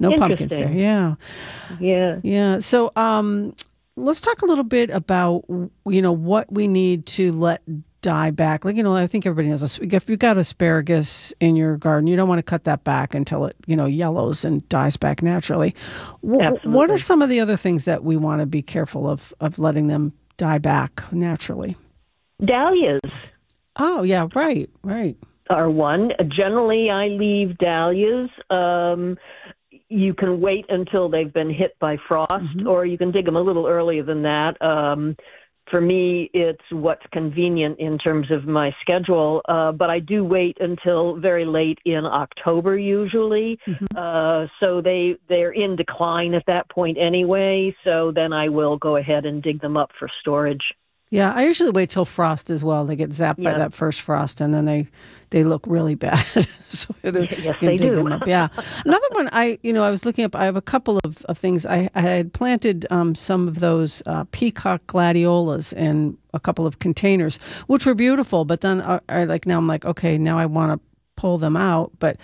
No pumpkin Interesting. fair. Yeah. Yeah. Yeah. So, let's talk a little bit about, what we need to let die back. Like, I think everybody knows if you've got asparagus in your garden, you don't want to cut that back until it, yellows and dies back naturally. What are Absolutely. some of the other things that we want to be careful of letting them die back naturally? Dahlias Oh, yeah. Right. Right. are one. Generally, I leave dahlias. You can wait until they've been hit by frost, Hmm. or you can dig them a little earlier than that. For me, it's what's convenient in terms of my schedule, but I do wait until very late in October usually. Hmm. So they're in decline at that point anyway, so then I will go ahead and dig them up for storage. Yeah, I usually wait till frost as well. They get zapped by Yeah, that first frost, and then they look really bad. So you yes, can they dig do. them up. Yeah, another one I was looking up. I have a couple of things. I had planted some of those peacock gladiolas in a couple of containers, which were beautiful. But then now I'm like, okay, now I want to pull them out, but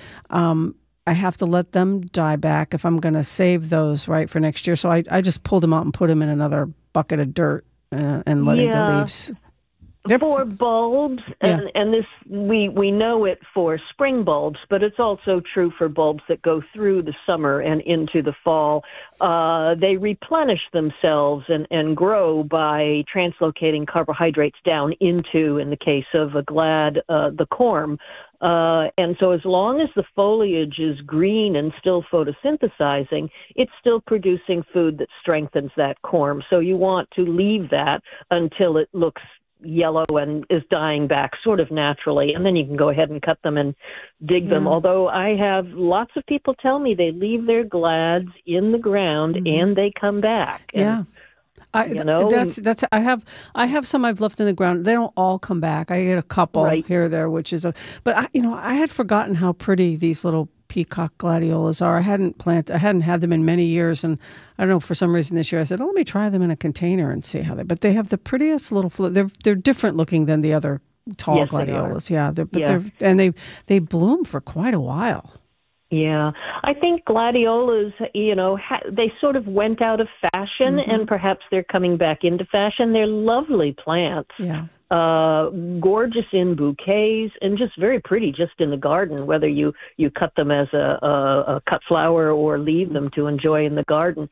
I have to let them die back if I'm going to save those right for next year. So I just pulled them out and put them in another bucket of dirt and letting the Yeah. leaves. Yep. For bulbs, Yeah. and this we know it for spring bulbs, but it's also true for bulbs that go through the summer and into the fall. They replenish themselves and grow by translocating carbohydrates down into, in the case of a glad, the corm. And so as long as the foliage is green and still photosynthesizing, it's still producing food that strengthens that corm. So you want to leave that until it looks yellow and is dying back sort of naturally, and then you can go ahead and cut them and dig them. Yeah. Although I have lots of people tell me they leave their glads in the ground Hmm. and they come back. And Yeah. I you know, that's I have some I've left in the ground. They don't all come back. I get a couple right. here or there, which is but I had forgotten how pretty these little peacock gladiolas are. I hadn't had them in many years, and I don't know, for some reason this year I said, oh, let me try them in a container and see but they have the prettiest little they're different looking than the other tall Yes, they are. gladiolas. Yeah, Yeah. they bloom for quite a while. Yeah, I think gladiolas, they sort of went out of fashion, Hmm. and perhaps they're coming back into fashion. They're lovely plants, Yeah. gorgeous in bouquets, and just very pretty just in the garden, whether you cut them as a cut flower or leave them to enjoy in the garden.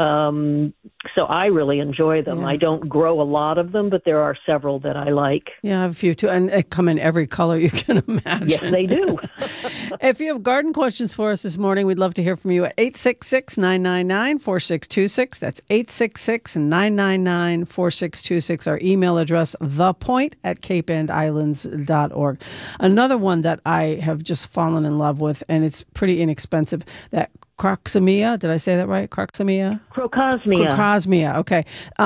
So I really enjoy them. Yeah. I don't grow a lot of them, but there are several that I like. Yeah, I have a few too, and they come in every color you can Yes, imagine. they do. If you have garden questions for us this morning, we'd love to hear from you at 866-999-4626. That's 866-999-4626. Our email address, thepoint@capeandislands.org. Another one that I have just fallen in love with, and it's pretty inexpensive, that Crocosmia. Did I say that right? Crocosmia? Crocosmia. Crocosmia. Okay.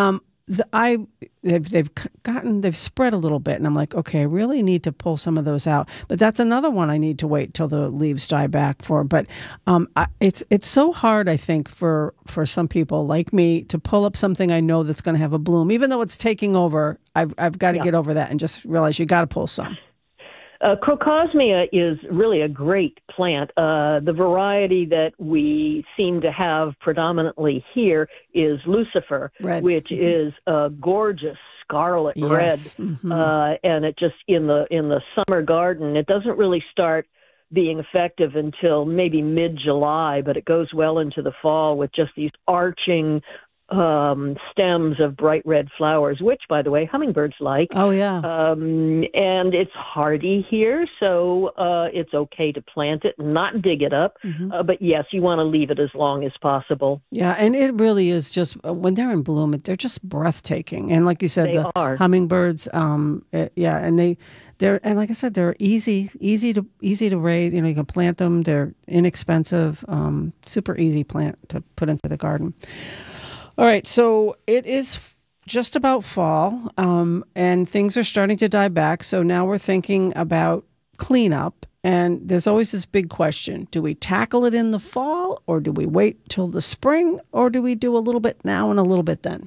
They've spread a little bit, and I'm like, okay, I really need to pull some of those out. But that's another one I need to wait till the leaves die back for. But it's so hard, I think, for some people like me to pull up something I know that's going to have a bloom, even though it's taking over. I've got to Yeah. get over that and just realize you got to pull some. Crocosmia is really a great plant. The variety that we seem to have predominantly here is Lucifer, Red. which is a gorgeous scarlet red, Yes. Hmm. and it just in the summer garden, it doesn't really start being effective until maybe mid-July, but it goes well into the fall with just these arching stems of bright red flowers, which, by the way, hummingbirds like. Oh, yeah. And it's hardy here, so it's okay to plant it and not dig it up. Hmm. But yes, you want to leave it as long as possible. Yeah, and it really is just when they're in bloom, they're just breathtaking. And like you said, They the are. hummingbirds, yeah, and they're and like I said, they're easy to raise. You can plant them. They're inexpensive, super easy plant to put into the garden. All right, so it is just about fall, and things are starting to die back. So now we're thinking about cleanup. And there's always this big question. Do we tackle it in the fall, or do we wait till the spring, or do we do a little bit now and a little bit then?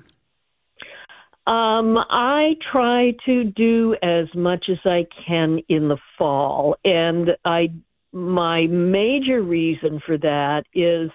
I try to do as much as I can in the fall, and my major reason for that is